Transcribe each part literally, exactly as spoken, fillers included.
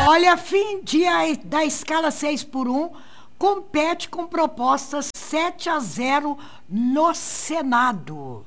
Olha, fim dia da escala seis por um compete com propostas sete a zero no Senado.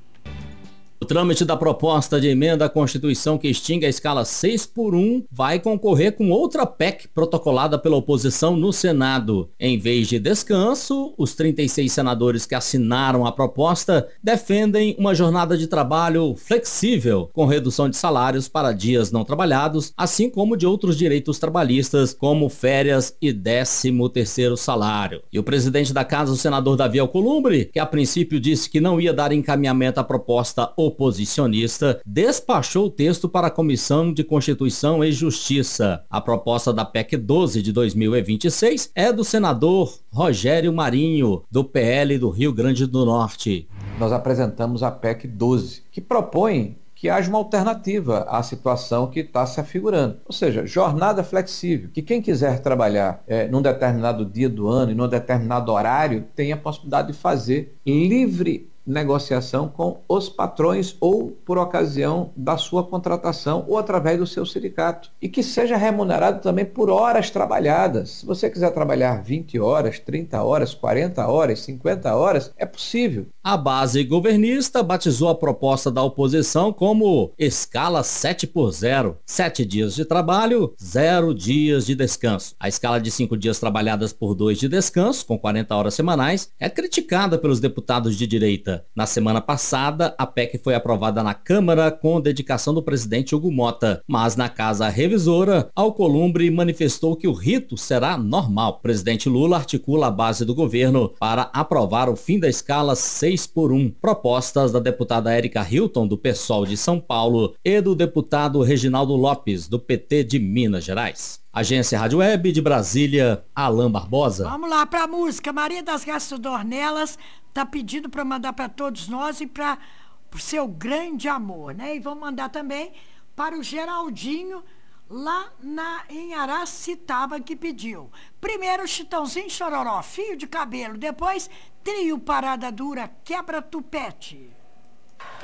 O trâmite da proposta de emenda à Constituição que extingue a escala seis por um vai concorrer com outra P E C protocolada pela oposição no Senado. Em vez de descanso, os trinta e seis senadores que assinaram a proposta defendem uma jornada de trabalho flexível, com redução de salários para dias não trabalhados, assim como de outros direitos trabalhistas, como férias e décimo terceiro salário. E o presidente da casa, o senador Davi Alcolumbre, que a princípio disse que não ia dar encaminhamento à proposta oposicionista, oposicionista, despachou o texto para a Comissão de Constituição e Justiça. A proposta da P E C doze de dois mil e vinte e seis é do senador Rogério Marinho, do P L do Rio Grande do Norte. Nós apresentamos a P E C doze, que propõe que haja uma alternativa à situação que está se afigurando. Ou seja, jornada flexível, que quem quiser trabalhar é, num determinado dia do ano e num determinado horário, tem a possibilidade de fazer livre negociação com os patrões ou por ocasião da sua contratação ou através do seu sindicato. E que seja remunerado também por horas trabalhadas. Se você quiser trabalhar vinte horas, trinta horas, quarenta horas, cinquenta horas, é possível. A base governista batizou a proposta da oposição como escala sete por zero. Sete dias de trabalho, zero dias de descanso. A escala de cinco dias trabalhadas por dois de descanso, com quarenta horas semanais, é criticada pelos deputados de direita. Na semana passada, a P E C foi aprovada na Câmara com dedicação do presidente Hugo Mota, mas na Casa Revisora, Alcolumbre manifestou que o rito será normal. O presidente Lula articula a base do governo para aprovar o fim da escala seis por um, propostas da deputada Érica Hilton, do PSOL de São Paulo, e do deputado Reginaldo Lopes, do P T de Minas Gerais. Agência Rádio Web de Brasília, Alain Barbosa. Vamos lá para a música. Maria das Graças Dornelas tá pedindo para mandar para todos nós e para o seu grande amor, né? E vamos mandar também para o Geraldinho lá na, em Aracitaba, que pediu. Primeiro Chitãozinho Chororó, Fio de Cabelo. Depois Trio Parada Dura, Quebra Tupete.